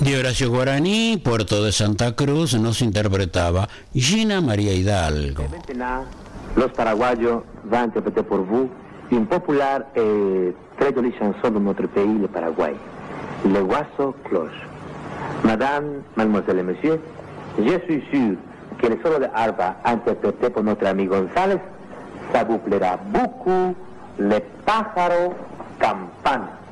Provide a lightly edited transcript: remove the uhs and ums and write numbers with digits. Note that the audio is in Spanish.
De Horacio Guaraní, Puerto de Santa Cruz, nos interpretaba Gina María Hidalgo. Maintenant, los paraguayos van a interpretar por vous une populaire et très jolie chanson de notre pays, le Paraguay, Le Oiseau Cloche. Madame, mademoiselle et monsieur, je suis sûr que le solo de arpa interprété por notre ami González, ça vous plaira beaucoup, Le Pájaro Campana.